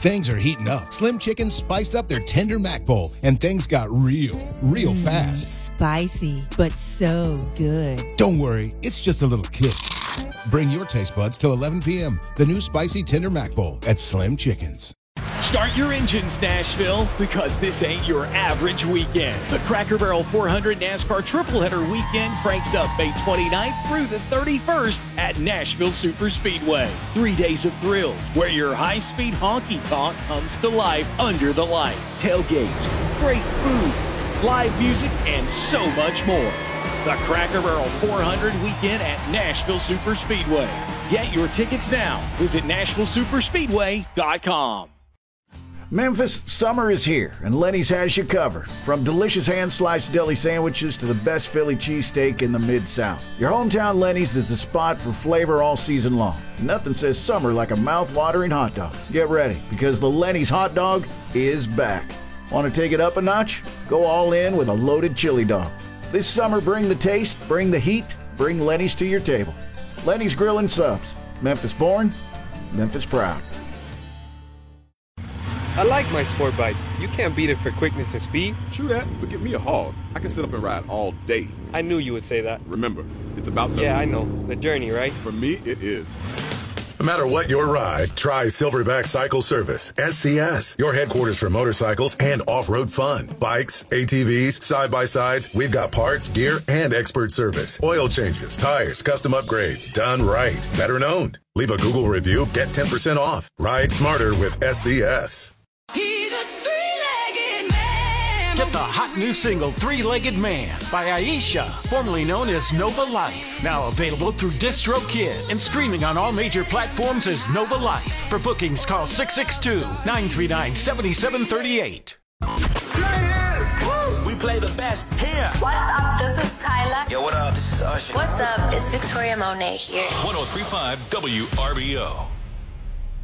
Things are heating up. Slim Chickens spiced up their tender mac bowl, and things got real fast. Spicy, but so good. Don't worry, it's just a little kick. Bring your taste buds till 11 p.m. The new spicy tender mac bowl at Slim Chickens. Start your engines, Nashville, because this ain't your average weekend. The Cracker Barrel 400 NASCAR Triple Header Weekend cranks up May 29th through the 31st at Nashville Superspeedway. 3 days of thrills where your high-speed honky-tonk comes to life under the lights. Tailgates, great food, live music, and so much more. The Cracker Barrel 400 Weekend at Nashville Superspeedway. Get your tickets now. Visit NashvilleSuperspeedway.com. Memphis, summer is here, and Lenny's has you covered. From delicious hand-sliced deli sandwiches to the best Philly cheesesteak in the Mid-South. Your hometown Lenny's is the spot for flavor all season long. Nothing says summer like a mouth-watering hot dog. Get ready, because the Lenny's hot dog is back. Want to take it up a notch? Go all in with a loaded chili dog. This summer, bring the taste, bring the heat, bring Lenny's to your table. Lenny's Grill and Subs. Memphis born, Memphis proud. I like my sport bike. You can't beat it for quickness and speed. True that, but give me a hog. I can sit up and ride all day. I knew you would say that. Remember, it's about the... Yeah, I know. The journey, right? For me, it is. No matter what your ride, try Silverback Cycle Service, SCS, your headquarters for motorcycles and off-road fun. Bikes, ATVs, side-by-sides, we've got parts, gear, and expert service. Oil changes, tires, custom upgrades, done right. Veteran owned. Leave a Google review, get 10% off. Ride smarter with SCS. He's a three-legged man. Get the hot new single, Three-Legged Man, by Aisha, formerly known as Nova Life. Now available through DistroKid and streaming on all major platforms as Nova Life. For bookings, call 662-939-7738. We play the best here. What's up? This is Tyler. Yo, what up? This is Usher. What's up? It's Victoria Monet here. 103.5 WRBO.